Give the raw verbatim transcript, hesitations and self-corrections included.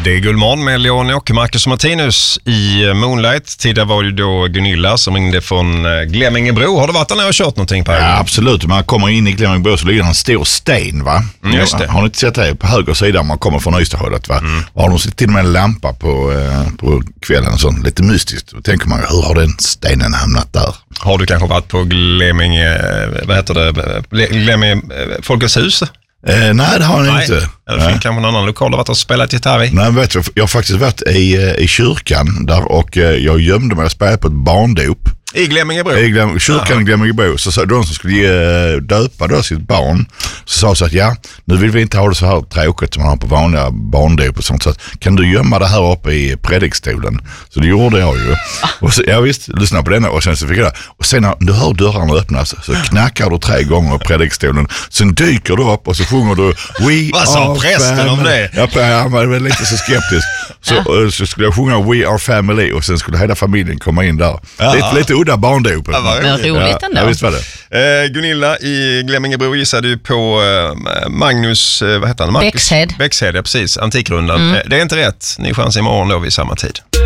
Det är Guldmorgon med Leon och Marcus och Martinus i Moonlight. Tidigare var det då Gunilla som ringde från Glemmingebro. Har du varit där när och kört någonting på? Ja, absolut. Man kommer in i Glemmingebro så ligger det en stor sten, va? Mm, just det. Har ni inte sett det på höger sida om man kommer från Ystadhållet, va? Mm. Har de sett till med en lampa på, eh, på kvällen och sånt. Lite mystiskt. Då tänker man, hur har den stenen hamnat där? Har du kanske varit på Glemminge, vad heter det? Glemminge Folkets hus? Eh, nej, det har ni inte. Eller finns kanske någon annan lokal har varit och spelat gitarr i? Nej, vet du, jag har faktiskt varit i, i kyrkan där och jag gömde mig och spelade på ett barndop. I Glemmingebro? I Glem, kyrkan i Glemmingebro. Så, så de som skulle ge, döpa då sitt barn så sa så att ja, nu vill vi inte ha det så här tråkigt som man har på vanliga barndop och sånt. Så att, kan du gömma det här uppe i predikstolen? Så det gjorde jag ju. Och så, ja visst, lyssna på denna och sen så fick jag det. Och sen när du hör dörrarna öppnas så knackar du tre gånger i predikstolen. Sen dyker du upp och så sjunger du We Vad sa are prästen family. om det? Ja, jag var lite så skeptisk. Så, så skulle jag sjunga We are family och sen skulle hela familjen komma in där. Lite, lite udda barndop. Ja, men roligt ändå. Ja, visst var det. Eh, Gunilla i Glemmingebro gissade ju på eh, Magnus, eh, vad heter han? Marcus? Bäckshed. Bäckshed, ja precis. Antikrundan. Mm. Eh, det är inte rätt. Ni chans imorgon då vid samma tid.